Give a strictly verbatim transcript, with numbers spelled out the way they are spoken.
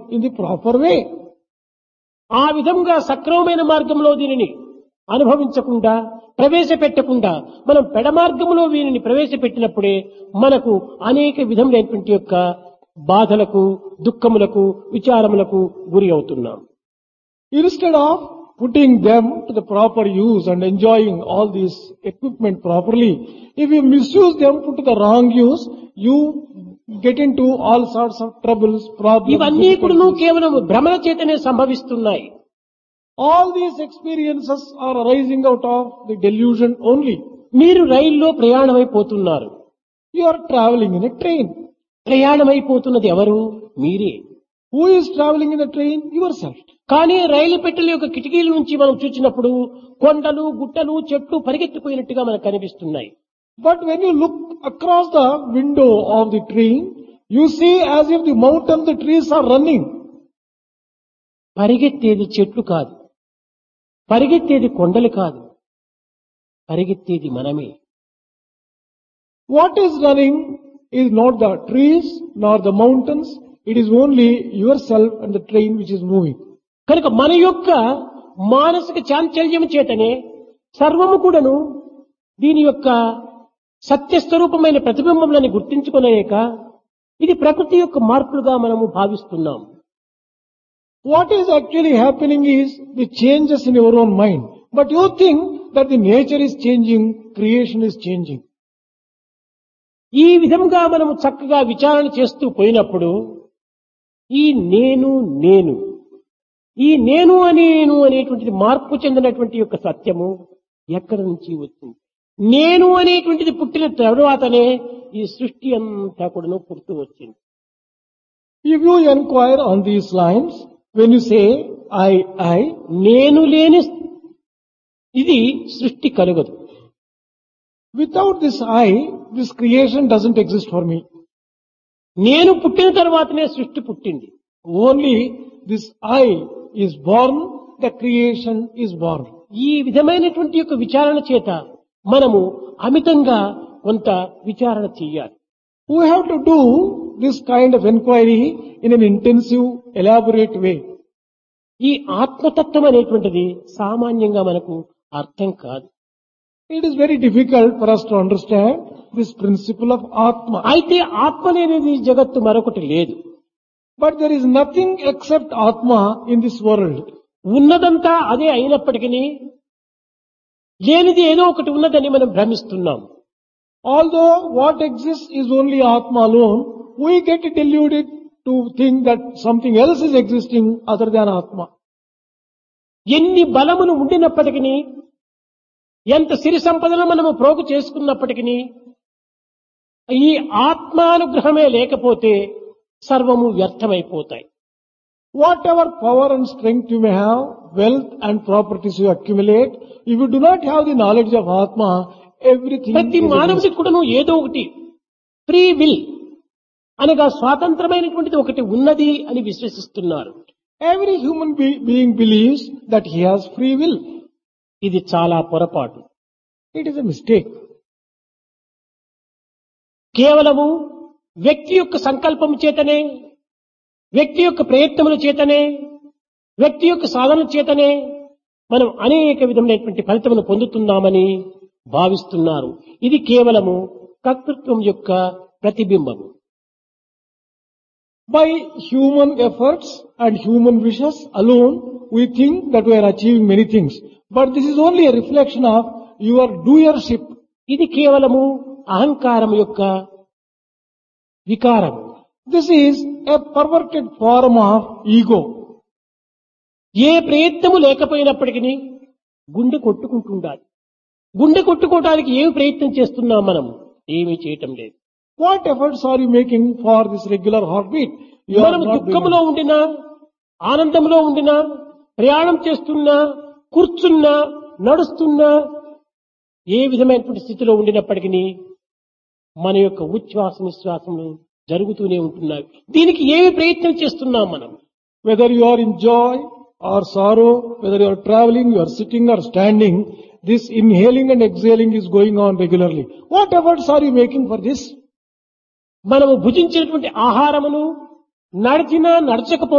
in the proper way. ఆ విధంగా సక్రమమైన మార్గంలో దీనిని అనుభవించకుండా ప్రవేశపెట్టకుండా మనం పెడమార్గంలో వీరిని ప్రవేశపెట్టినప్పుడే మనకు అనేక విధములైనటువంటి యొక్క బాధలకు దుఃఖములకు విచారములకు గురి అవుతున్నాం. Instead of putting them to the proper use and enjoying all this equipment properly, if you misuse them, put to the wrong use, you get into all sorts of troubles, problems. ఇవన్నీ కూడా కేవలం భ్రమల చేతనే సంభవిస్తున్నాయి. All these experiences are arising out of the delusion only. మీరు రైల్లో ప్రయాణమైపోతున్నారు. You are traveling in a train. ప్రయాణమైపోతున్నది ఎవరు? మీరే. Who is traveling in the train? Yourself. కానీ రైలు పెట్టెల యొక్క కిటికీల నుంచి మనం చూసినప్పుడు కొండలు గుట్టలు చెట్లు పరిగెత్తిపోయినట్టుగా మనకు కనిపిస్తున్నాయి. But when you look across the window of the train, you see as if the mountains, the trees are running. పరిగెత్తేది చెట్లు కాదు, పరిగెత్తేది కొండలు కాదు, పరిగెత్తేది మనమే. What is running is not the trees nor the mountains, it is only yourself and the train which is moving. కనుక మన యొక్క మానసిక చాంచల్యం చేతనే సర్వము కూడాను దీని యొక్క సత్యస్వరూపమైన ప్రతిబింబములను గుర్తించుకోలేక ఇది ప్రకృతి యొక్క మార్పులుగా మనము భావిస్తున్నాం. What is actually happening is the changes in your own mind. But you think that the nature is changing, creation is changing. ఈ విధంగా మనము చక్కగా విచారణ చేస్తూ పోయినప్పుడు ఈ నేను నేను ఈ నేను అనేను అనేటువంటిది మార్పు చెందినటువంటి యొక్క సత్యము ఎక్కడి నుంచి వచ్చింది? నేను అనేటువంటిది పుట్టిన తరువాతనే ఈ సృష్టి అంతా కూడా పుడుతూ వచ్చింది. If you inquire on these lines, when you say I, I, నేను లేని ఇది సృష్టి కలుగదు. Without this I, this creation doesn't exist for me. నేను పుట్టిన తర్వాతనే సృష్టి పుట్టింది. Only this I is born, the creation is born. ఈ విధమైనటువంటి యొక్క విచారణ చేత మనము అమితంగా కొంత విచారణ చేయాలి. We have to do this kind of inquiry in an intensive, elaborate way. ఈ ఆత్మతత్వం అనేటువంటిది సామాన్యంగా మనకు అర్థం కాదు. It is very difficult for us to understand this principle of Atma. అయితే ఆత్మ లేనిది జగత్తు మరొకటి లేదు. But there is nothing except Atma in this world. ఉన్నదంతా అదే అయినప్పటికీ లేనిది ఏదో ఒకటి ఉన్నదని మనం భ్రమిస్తున్నాం. Although what exists is only Atma alone, we get deluded to think that something else is existing other than Atma. ఎన్ని బలమును ఉండినప్పటికీ ఎంత సిరి సంపదను మనము ప్రోగు చేసుకున్నప్పటికీ ఈ ఆత్మానుగ్రహమే లేకపోతే సర్వము వ్యర్థమైపోతాయి. Whatever power and strength you may have, wealth and properties you accumulate, if you do not have the knowledge of Atma, everything ప్రతి is మానవుడికి కూడాను ఏదో ఒకటి ఫ్రీ విల్ అనగా స్వాతంత్రమైనటువంటిది ఒకటి ఉన్నది అని విశ్వసిస్తున్నారు. Every human be- being believes that he has free will. ఇది చాలా పొరపాటు. It is a mistake. కేవలము వ్యక్తి యొక్క సంకల్పం చేతనే, వ్యక్తి యొక్క ప్రయత్నముల చేతనే, వ్యక్తి యొక్క సాధన చేతనే మనం అనేక విధమైనటువంటి ఫలితమును పొందుతున్నామని భావిస్తున్నారు. ఇది కేవలము కర్తృత్వం యొక్క ప్రతిబింబము. By human efforts and human wishes alone, we think that we are achieving many things. But this is only a reflection of your doership. ఇది కేవలము అహంకారం యొక్క వికారం. This is a perverted form of ego. ఏ ప్రయత్నము లేకపోయినప్పటికీ గుండె కొట్టుకుంటుండాలి. గుండె కొట్టుకోవడానికి ఏమి ప్రయత్నం చేస్తున్నాం మనం? ఏమీ చేయటం లేదు. What efforts are you making for this regular heartbeat? You are మనం not doing దుఃఖంలో it. ఉండినా, ఆనందంలో ఉండినా, ప్రయాణం చేస్తున్నా, కూర్చున్నా, నడుస్తున్నా, ఏ విధమైనటువంటి స్థితిలో ఉండినప్పటికీ మన యొక్క ఉచ్ఛ్వాస నిశ్వాసములు జరుగుతూనే ఉంటున్నాయి. దీనికి ఏమి ప్రయత్నం చేస్తున్నాం మనం? Whether you are in joy or sorrow, whether you are traveling, you are sitting or standing, this inhaling and exhaling is going on regularly. What efforts are you making for this? మనము భుజించినటువంటి ఆహారమును నడిచినా నడచకపోయినా